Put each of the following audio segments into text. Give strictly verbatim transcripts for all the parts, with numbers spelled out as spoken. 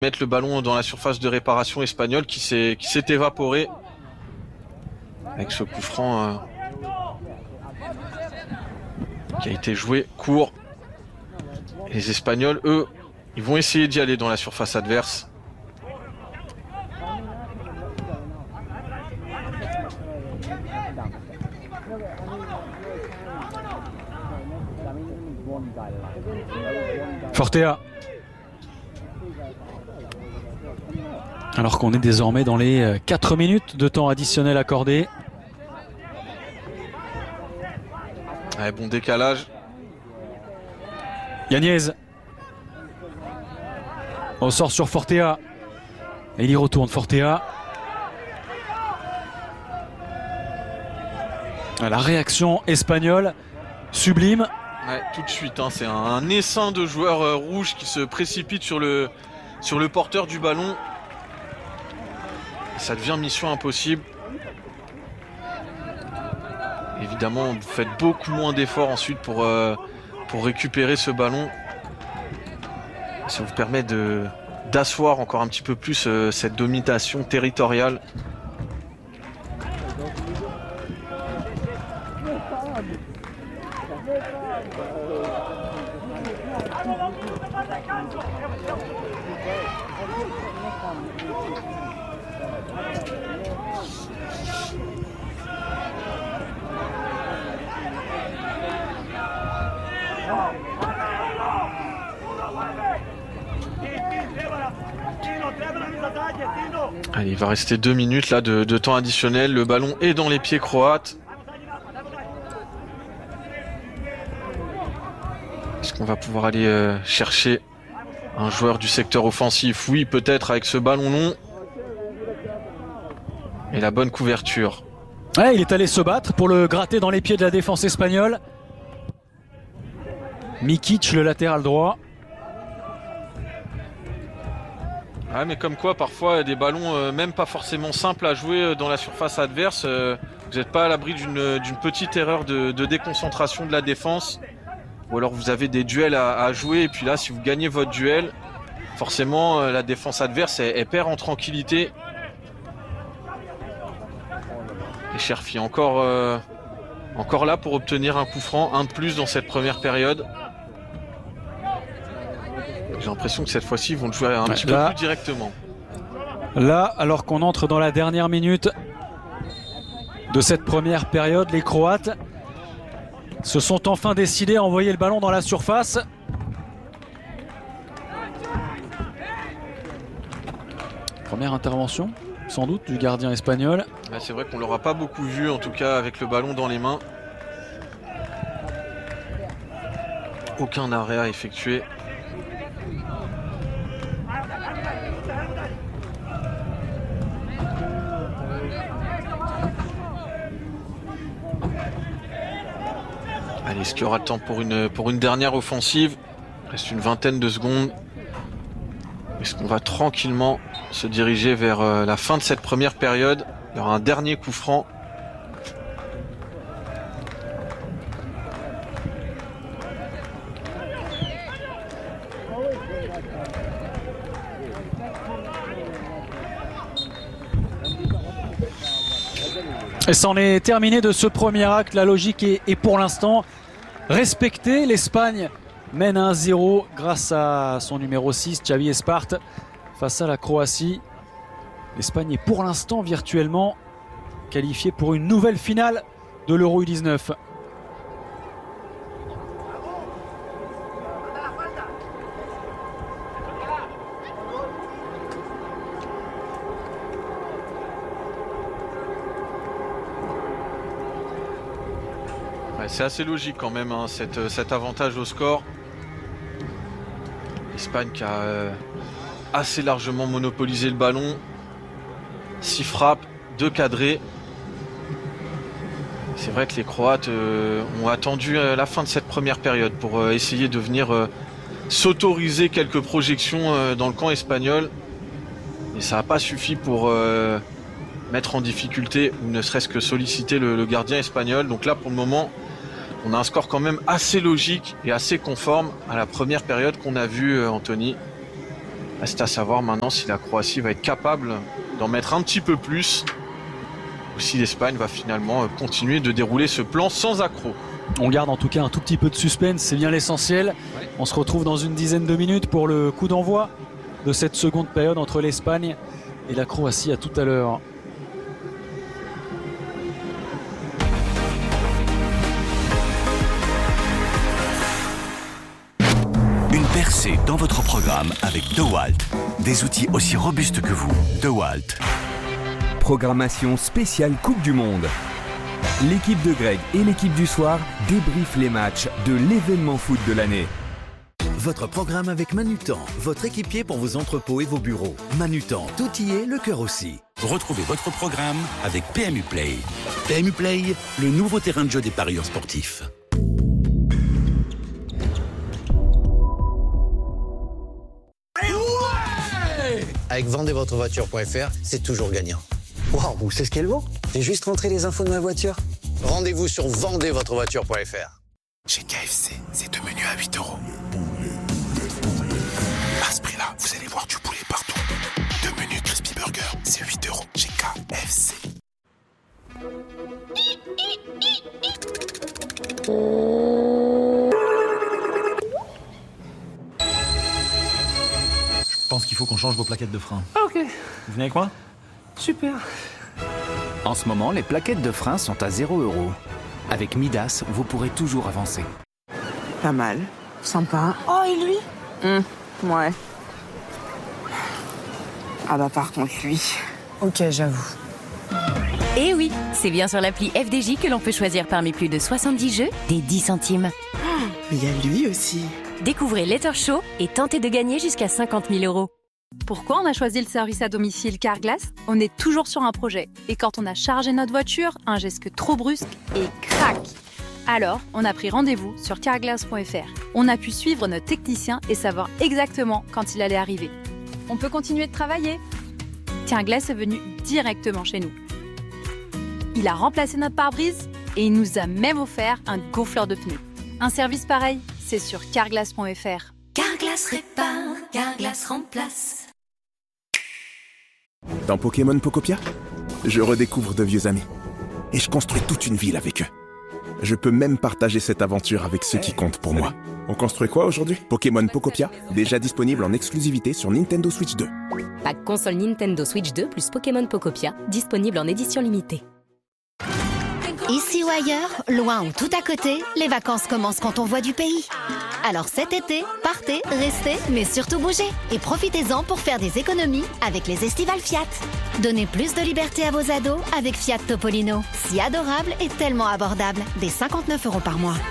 mettre le ballon dans la surface de réparation espagnole qui s'est qui s'est évaporé avec ce coup franc euh, qui a été joué court. Et les Espagnols, eux, ils vont essayer d'y aller dans la surface adverse. Fortea. Alors qu'on est désormais dans les quatre minutes de temps additionnel accordé. Ouais, bon décalage. Yagnez. On sort sur Fortea. Et il y retourne Fortea. La réaction espagnole, sublime. Ouais, tout de suite, hein, c'est un, un essaim de joueurs euh, rouges qui se précipitent sur le, sur le porteur du ballon. Ça devient mission impossible. Évidemment, vous faites beaucoup moins d'efforts ensuite pour, euh, pour récupérer ce ballon. Ça vous permet de, d'asseoir encore un petit peu plus euh, cette domination territoriale. Allez, il va rester deux minutes là de, de temps additionnel. Le ballon est dans les pieds croates. Est-ce qu'on va pouvoir aller euh, chercher un joueur du secteur offensif? Oui, peut-être avec ce ballon long. Et la bonne couverture. Ouais, il est allé se battre pour le gratter dans les pieds de la défense espagnole. Mikic, le latéral droit. Ah, mais comme quoi, parfois, il y a des ballons euh, même pas forcément simples à jouer euh, dans la surface adverse. Euh, vous n'êtes pas à l'abri d'une d'une petite erreur de, de déconcentration de la défense. Ou alors vous avez des duels à, à jouer. Et puis là, si vous gagnez votre duel, forcément, euh, la défense adverse, elle, elle perd en tranquillité. Et Cherfi encore, euh, encore là pour obtenir un coup franc, un de plus dans cette première période. J'ai l'impression que cette fois-ci, ils vont le jouer un petit là, peu plus directement. Là, alors qu'on entre dans la dernière minute de cette première période, les Croates se sont enfin décidés à envoyer le ballon dans la surface. Première intervention, sans doute, du gardien espagnol. Ouais, c'est vrai qu'on ne l'aura pas beaucoup vu, en tout cas avec le ballon dans les mains. Aucun arrêt à effectuer. Allez, est-ce qu'il y aura le temps pour une, pour une dernière offensive? Il reste une vingtaine de secondes. Est-ce qu'on va tranquillement se diriger vers euh, la fin de cette première période? Il y aura un dernier coup franc. Et c'en est terminé de ce premier acte. La logique est, est pour l'instant respectée. L'Espagne mène à un zéro grâce à son numéro six, Xavi Espart, face à la Croatie. L'Espagne est pour l'instant virtuellement qualifiée pour une nouvelle finale de l'Euro U dix-neuf. C'est assez logique quand même, hein, cette, cet avantage au score. L'Espagne qui a euh, assez largement monopolisé le ballon. six frappes, deux cadrés. C'est vrai que les Croates euh, ont attendu euh, la fin de cette première période pour euh, essayer de venir euh, s'autoriser quelques projections euh, dans le camp espagnol. Et ça n'a pas suffi pour euh, mettre en difficulté ou ne serait-ce que solliciter le, le gardien espagnol. Donc là, pour le moment, on a un score quand même assez logique et assez conforme à la première période qu'on a vue, euh, Anthony. Reste à savoir maintenant si la Croatie va être capable d'en mettre un petit peu plus ou si l'Espagne va finalement continuer de dérouler ce plan sans accroc. On garde en tout cas un tout petit peu de suspense, c'est bien l'essentiel. Ouais. On se retrouve dans une dizaine de minutes pour le coup d'envoi de cette seconde période entre l'Espagne et la Croatie. À tout à l'heure. Une percée dans votre programme avec DeWalt. Des outils aussi robustes que vous. DeWalt. Programmation spéciale Coupe du Monde. L'équipe de Greg et l'équipe du soir débriefent les matchs de l'événement foot de l'année. Votre programme avec Manutan, votre équipier pour vos entrepôts et vos bureaux. Manutan, tout y est, le cœur aussi. Retrouvez votre programme avec P M U Play. P M U Play, le nouveau terrain de jeu des parieurs sportifs. Avec vendez votre voiture point F R, c'est toujours gagnant. Waouh, c'est ce qu'elle vaut. J'ai juste rentré les infos de ma voiture. Rendez-vous sur vendez votre voiture point F R. Chez K F C, c'est deux menus à huit euros. À ce prix-là, vous allez voir du poulet partout. Deux menus Crispy Burger, c'est huit euros chez K F C. Je pense qu'il faut qu'on change vos plaquettes de frein. Ah, ok. Vous venez avec moi ? Super. En ce moment, les plaquettes de frein sont à zéro euro. Avec Midas, vous pourrez toujours avancer. Pas mal. Sympa. Oh, et lui ? Mmh, ouais. Ah bah par contre, lui... Ok, j'avoue. Et oui, c'est bien sur l'appli F D J que l'on peut choisir parmi plus de soixante-dix jeux des dix centimes. Oh, mais il y a lui aussi. Découvrez Letter Show et tentez de gagner jusqu'à cinquante mille euros. Pourquoi on a choisi le service à domicile Carglass ? On est toujours sur un projet. Et quand on a chargé notre voiture, un geste trop brusque et crac ! Alors, on a pris rendez-vous sur carglass point F R. On a pu suivre notre technicien et savoir exactement quand il allait arriver. On peut continuer de travailler. Carglass est venu directement chez nous. Il a remplacé notre pare-brise et il nous a même offert un gonfleur de pneus. Un service pareil, c'est sur carglass point F R. Carglass répare, Carglass remplace. Dans Pokémon Pokopia, je redécouvre de vieux amis. Et je construis toute une ville avec eux. Je peux même partager cette aventure avec ceux qui comptent pour moi. On construit quoi aujourd'hui ? Pokémon Pokopia, déjà disponible en exclusivité sur Nintendo Switch deux. Pack console Nintendo Switch deux plus Pokémon Pokopia, disponible en édition limitée. Ici ou ailleurs, loin ou tout à côté, les vacances commencent quand on voit du pays. Alors cet été, partez, restez, mais surtout bougez. Et profitez-en pour faire des économies avec les estivales Fiat. Donnez plus de liberté à vos ados avec Fiat Topolino. Si adorable et tellement abordable. Des cinquante-neuf euros par mois.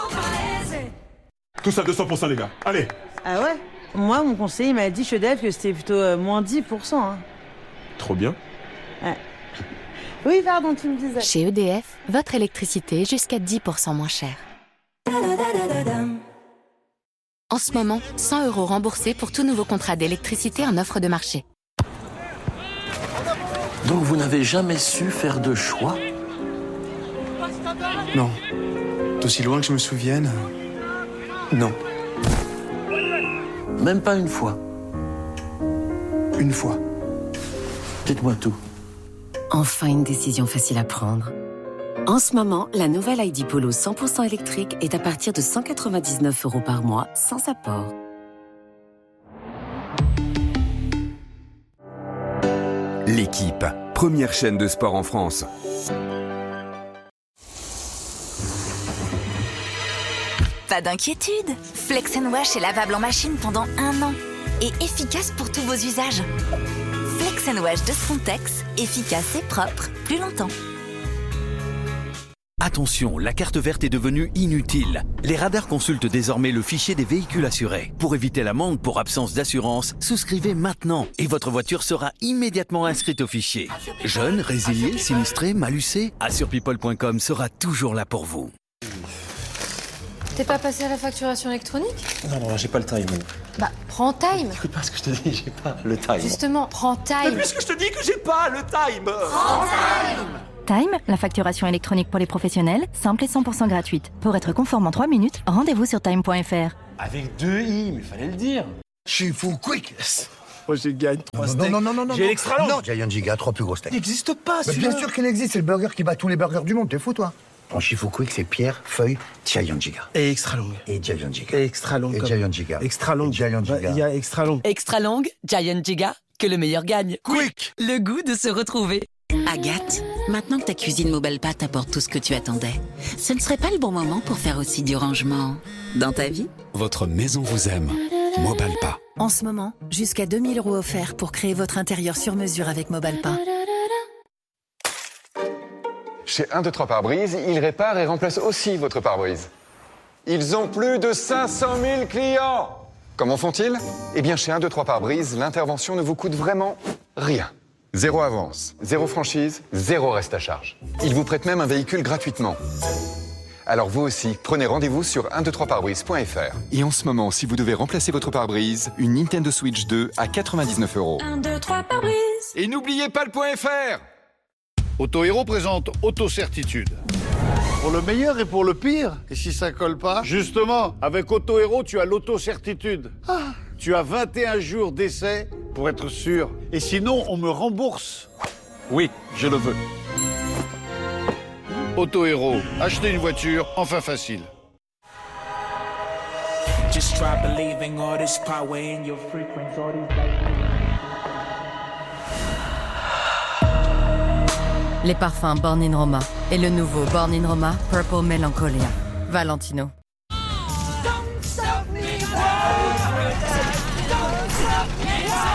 Tout ça deux cents pour cent les gars, allez. Ah ouais ? Moi, mon conseiller m'a dit chez Dev que c'était plutôt euh, moins dix pour cent. Hein. Trop bien. Ouais. Oui, pardon, tu me disais. Chez E D F, votre électricité est jusqu'à dix pour cent moins chère. En ce moment, cent euros remboursés pour tout nouveau contrat d'électricité en offre de marché. Donc vous n'avez jamais su faire de choix ? Non. D'aussi loin que je me souvienne, non. Même pas une fois ? Une fois. Dites-moi tout. Enfin une décision facile à prendre. En ce moment, la nouvelle I D Polo cent pour cent électrique est à partir de cent quatre-vingt-dix-neuf euros par mois, sans apport. L'équipe, première chaîne de sport en France. Pas d'inquiétude, Flex and Wash est lavable en machine pendant un an et efficace pour tous vos usages. Flex and Wash de Frontex, efficace et propre plus longtemps. Attention, la carte verte est devenue inutile. Les radars consultent désormais le fichier des véhicules assurés. Pour éviter l'amende pour absence d'assurance, souscrivez maintenant et votre voiture sera immédiatement inscrite au fichier. Jeune, résilié, sinistré, malucé, assure people point com sera toujours là pour vous. T'es pas passé à la facturation électronique ? Non, non, j'ai pas le time. Bah, prends Time. Écoute pas ce que je te dis, j'ai pas le time. Justement, prends Time. Mais puisque je te dis que j'ai pas le time. Prends Time. Time, la facturation électronique pour les professionnels, simple et cent pour cent gratuite. Pour être conforme en trois minutes, rendez-vous sur time point F R. Avec deux i, mais fallait le dire. Je suis full quick. trois gigas, trois non, steaks. non, non, non, non. J'ai l'extra long. Non, Giant Giga, trois plus gros steaks. Il n'existe pas, Mais celui-là. bien sûr qu'il existe, c'est le burger qui bat tous les burgers du monde, t'es fou, toi. En chiffre quick, c'est Pierre, Feuille, Giant Giga. Et extra long. Et Giant Giga. Et extra long. Et comme- Giant Giga. Extra long. Et Giant Giga. Il y a extra long. Extra longue, Giant Giga, que le meilleur gagne. Quick. Le goût de se retrouver. Agathe, maintenant que ta cuisine Mobalpa t'apporte tout ce que tu attendais, ce ne serait pas le bon moment pour faire aussi du rangement dans ta vie? Votre maison vous aime. Mobalpa. En ce moment, jusqu'à deux mille euros offerts pour créer votre intérieur sur mesure avec Mobalpa. Chez un, deux, trois pare-brise, ils réparent et remplacent aussi votre pare-brise. Ils ont plus de cinq cent mille clients. Comment font-ils? Eh bien, chez un, deux, trois pare-brise, l'intervention ne vous coûte vraiment rien. Zéro avance, zéro franchise, zéro reste à charge. Ils vous prêtent même un véhicule gratuitement. Alors vous aussi, prenez rendez-vous sur un deux trois pare-brise point f r. Et en ce moment, si vous devez remplacer votre pare-brise, une Nintendo Switch deux à quatre-vingt-dix-neuf euros. un, deux, trois pare-brise. Et n'oubliez pas le point .fr. Auto Héros présente Auto-Certitude. Pour le meilleur et pour le pire. Et si ça colle pas? Justement, avec Auto Héros, tu as l'auto-certitude. Ah. Tu as vingt et un jours d'essai pour être sûr. Et sinon, on me rembourse. Oui, je le veux. Auto Héros, acheter une voiture, enfin facile. Just try believing all this power in your frequency, all these Les parfums Born in Roma et le nouveau Born in Roma Purple Melancholia. Valentino.